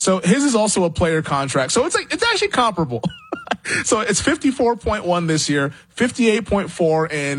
So his is also a player contract. So it's actually comparable. So it's 54.1 this year, 58.4 in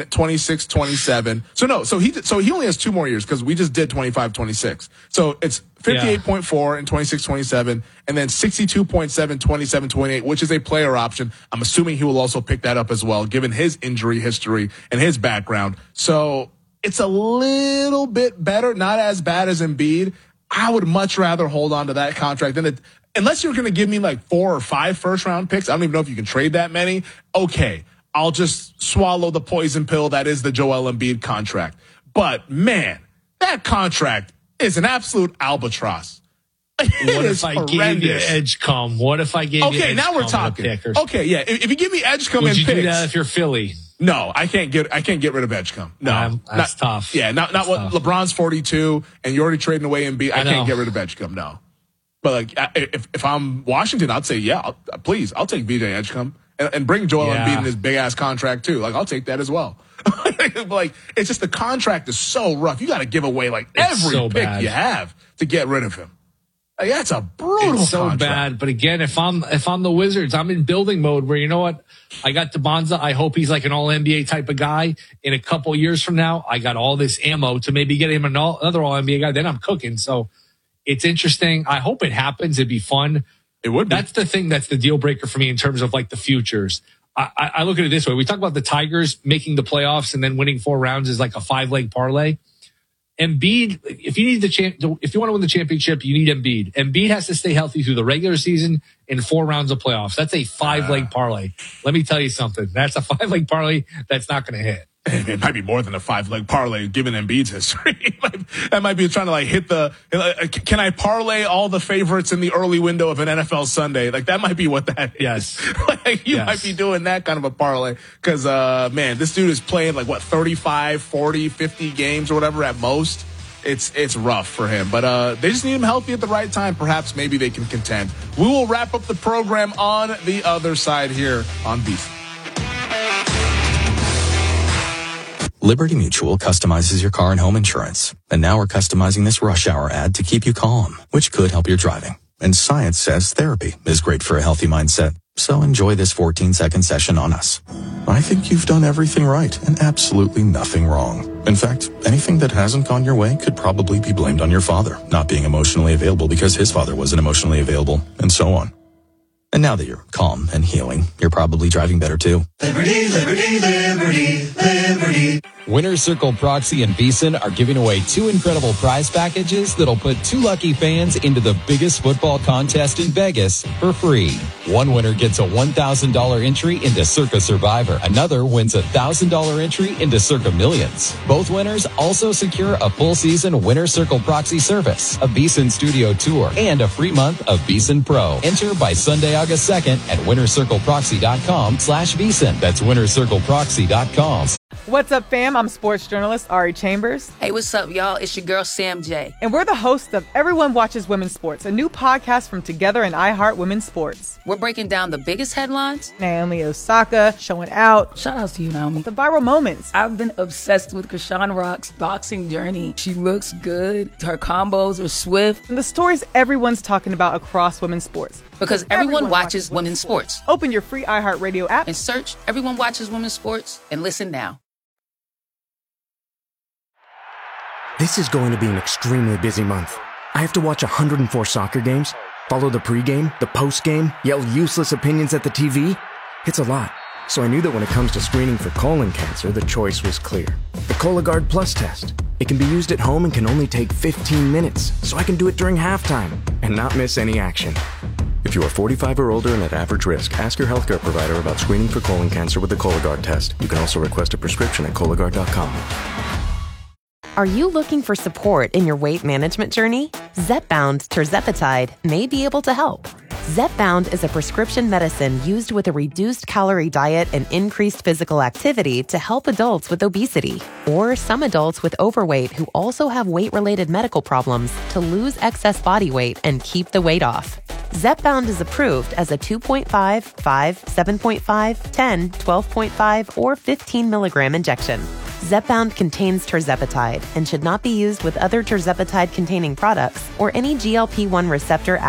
26-27. So he only has 2 more years because we just did 25-26. So it's 58.4 in 26-27 and then 62.7 27-28, which is a player option. I'm assuming he will also pick that up as well, given his injury history and his background. So it's a little bit better, not as bad as Embiid. I would much rather hold on to that contract than unless you're going to give me like 4 or 5 first-round picks. I don't even know if you can trade that many. Okay, I'll just swallow the poison pill that is the Joel Embiid contract. But, man, that contract is an absolute albatross. What if I gave you Edgecombe? What if I gave you Edgecombe? Okay, now we're talking. Okay, yeah. If you give me Edgecombe and picks. Would you do that if you're Philly? No, I can't get rid of Edgecombe. No, that's tough. Yeah, not what tough. LeBron's 42 and you're already trading away Embiid. I can't get rid of Edgecombe. No, but like if I'm Washington, I'd say please, I'll take BJ Edgecombe and bring Joel Embiid in his big ass contract too. Like I'll take that as well. Like it's just the contract is so rough. You got to give away like every pick you have to get rid of him. Like, that's a brutal It's so contract. bad. But again, if I'm the Wizards, I'm in building mode where, you know what? I got DeBonza. I hope he's like an all-NBA type of guy. In a couple years from now, I got all this ammo to maybe get him another all-NBA guy. Then I'm cooking. So it's interesting. I hope it happens. It'd be fun. It would be. That's the thing that's the deal breaker for me in terms of like the futures. I look at it this way. We talk about the Tigers making the playoffs and then winning 4 rounds is like a 5-leg parlay. Embiid, if you want to win the championship, you need Embiid. Embiid has to stay healthy through the regular season and 4 rounds of playoffs. That's a 5-leg parlay. Let me tell you something. That's a 5-leg parlay that's not going to hit. It might be more than a 5-leg parlay given Embiid's history. That might be trying to like hit can I parlay all the favorites in the early window of an NFL Sunday? Like that might be what that is. Yes. Like you might be doing that kind of a parlay because, man, this dude is playing like 35, 40, 50 games or whatever at most. It's rough for him, but they just need him healthy at the right time. Perhaps maybe they can contend. We will wrap up the program on the other side here on Beef. Liberty Mutual customizes your car and home insurance. And now we're customizing this rush hour ad to keep you calm, which could help your driving. And science says therapy is great for a healthy mindset. So enjoy this 14-second session on us. I think you've done everything right and absolutely nothing wrong. In fact, anything that hasn't gone your way could probably be blamed on your father not being emotionally available because his father wasn't emotionally available, and so on. And now that you're calm and healing, you're probably driving better too. Liberty, liberty, liberty, liberty. Winner Circle Proxy and VSiN are giving away 2 incredible prize packages that'll put 2 lucky fans into the biggest football contest in Vegas for free. One winner gets a $1,000 entry into Circa Survivor. Another wins a $1,000 entry into Circa Millions. Both winners also secure a full season Winner Circle Proxy service, a VSiN studio tour, and a free month of VSiN Pro. Enter by Sunday, August 2nd at winnercircleproxy.com/VSiN. That's winnercircleproxy.com. What's up, fam? I'm sports journalist Ari Chambers. Hey, what's up, y'all? It's your girl, Sam J. And we're the hosts of Everyone Watches Women's Sports, a new podcast from Together and iHeart Women's Sports. We're breaking down the biggest headlines. Naomi Osaka showing out. Shout out to you, Naomi. The viral moments. I've been obsessed with Krishan Rock's boxing journey. She looks good. Her combos are swift. And the stories everyone's talking about across women's sports. Because everyone watches women's sports. Open your free iHeartRadio app and search Everyone Watches Women's Sports and listen now. This is going to be an extremely busy month. I have to watch 104 soccer games, follow the pregame, the postgame, yell useless opinions at the TV. It's a lot. So I knew that when it comes to screening for colon cancer, the choice was clear. The Cologuard Plus test. It can be used at home and can only take 15 minutes, so I can do it during halftime and not miss any action. If you are 45 or older and at average risk, ask your healthcare provider about screening for colon cancer with the Cologuard test. You can also request a prescription at Cologuard.com. Are you looking for support in your weight management journey? Zepbound tirzepatide may be able to help. Zepbound is a prescription medicine used with a reduced calorie diet and increased physical activity to help adults with obesity or some adults with overweight who also have weight-related medical problems to lose excess body weight and keep the weight off. Zepbound is approved as a 2.5, 5, 7.5, 10, 12.5, or 15 milligram injection. Zepbound contains tirzepatide and should not be used with other tirzepatide-containing products or any GLP-1 receptor